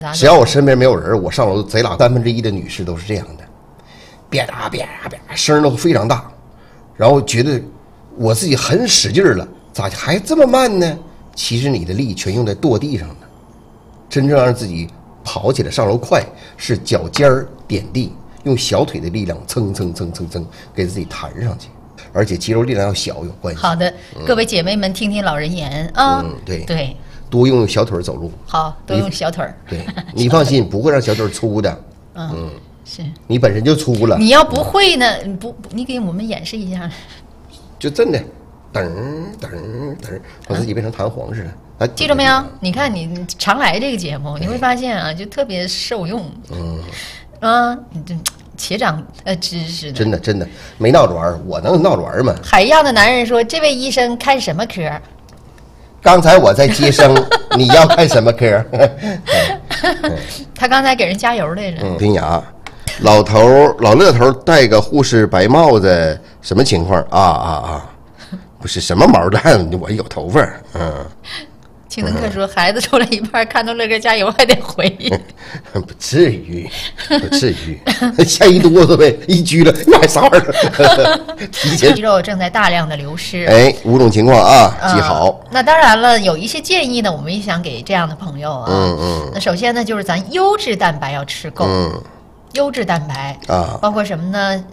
只要我身边没有人，我上楼贼拉1/3的女士都是这样的，啪嗒啪嗒啪嗒，声都非常大，然后觉得我自己很使劲了，咋还这么慢呢？其实你的力全用在跺地上呢，真正让自己跑起来上楼快是脚尖儿点地，用小腿的力量蹭蹭蹭蹭蹭给自己弹上去，而且肌肉力量要小有关系。 好的，各位姐妹们听听老人言啊， 对对， 多用小腿走路。 好，多用小腿儿。 对，你放心，不会让小腿粗的。 是你本身就粗了。 你要不会呢，你给我们演示一下。 就真的，噔噔噔，把自己变成弹簧似的。 记住没有？你看你常来这个节目，你会发现啊，就特别受用。你这且长知识的。 真的没闹着玩，我能闹着玩吗？ 海样的男人说：“这位医生看什么科？” 刚才我在接生，你要看什么科？ 他刚才给人加油来着。 冰牙，老乐头戴个护士白帽子，什么情况啊？不是什么毛蛋，我有头发。 青藤克说：“孩子出来一半，看到乐哥加油还得回。 不至于，下一哆嗦呗，一拘了，那还啥玩意儿？提前肌肉正在大量的流失。 5种情况啊，记好。 那当然了，有一些建议呢，我们也想给这样的朋友啊。那首先呢，就是咱优质蛋白要吃够。优质蛋白啊， 包括什么呢？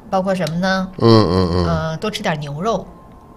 多吃点牛肉。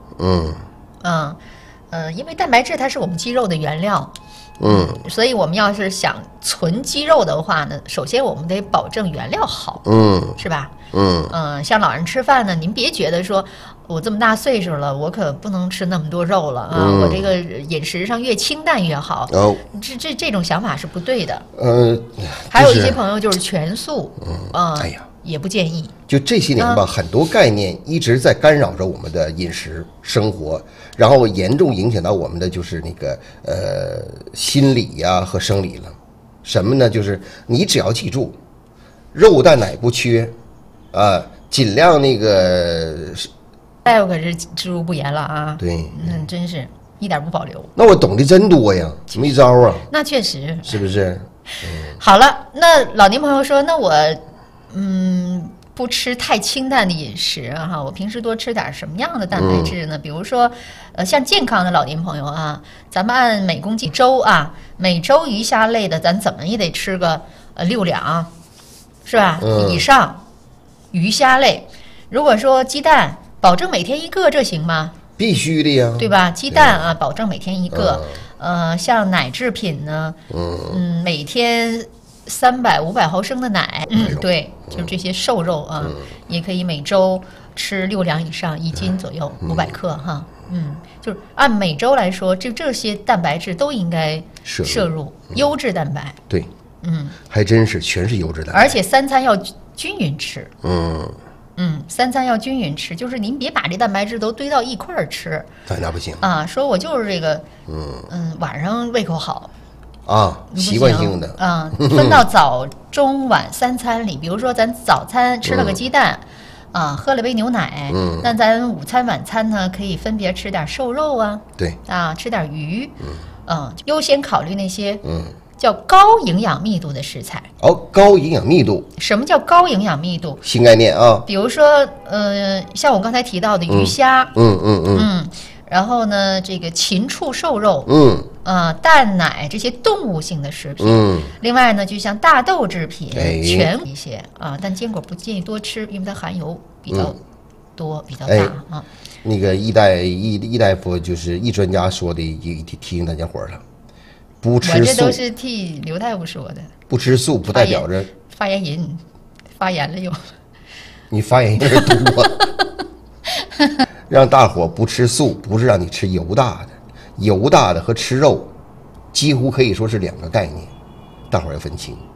因为蛋白质它是我们肌肉的原料，所以我们要是想存肌肉的话呢，首先我们得保证原料好，是吧？像老人吃饭呢，您别觉得说我这么大岁数了，我可不能吃那么多肉了啊，我这个饮食上越清淡越好。这种想法是不对的。还有一些朋友就是全素，哎呀。也不建议。 就这些年吧，很多概念一直在干扰着我们的饮食生活，然后严重影响到我们的就是那个心理呀和生理了。什么呢？就是你只要记住，肉蛋奶不缺，尽量那个。 大夫可是知无不言了啊。 对， 真是一点不保留。 那我懂得真多呀，没招啊。 那确实是不是？ 好了，那老年朋友说，那我。不吃太清淡的饮食哈，我平时多吃点什么样的蛋白质呢？比如说，像健康的老年朋友啊，咱们按每公斤粥啊，每周鱼虾类的，咱怎么也得吃个6两，是吧？以上鱼虾类，如果说鸡蛋，保证每天1个，这行吗？ 必须的呀， 对吧？鸡蛋啊，保证每天1个。像奶制品呢，每天。300-500毫升的奶，对，就是这些瘦肉啊，也可以每周吃6两以上，1斤左右，500克哈，就是按每周来说，这些蛋白质都应该摄入优质蛋白。 对，还真是全是优质蛋白， 而且3餐要均匀吃。3餐要均匀吃，就是您别把这蛋白质都堆到一块儿吃， 那不行啊。说我就是这个，晚上胃口好。 习惯性的分到早中晚3餐里，比如说咱早餐吃了个鸡蛋，喝了杯牛奶，那咱午餐晚餐呢可以分别吃点瘦肉啊， 对吃点鱼，优先考虑那些叫高营养密度的食材。 高营养密度， 什么叫高营养密度？ 新概念啊。 比如说像我刚才提到的鱼虾，然后呢，这个禽畜瘦肉，蛋奶这些动物性的食品，另外呢，就像大豆制品、全一些但坚果不建议多吃，因为它含油比较多、比较大啊。 那个易大夫就是易专家说的，提醒大家伙了，不吃素。 我这都是替刘大夫说的。 不吃素不代表着发炎发炎了又。 你发炎有点多。让大伙不吃素，不是让你吃油大的，油大的和吃肉，几乎可以说是2个概念，大伙要分清。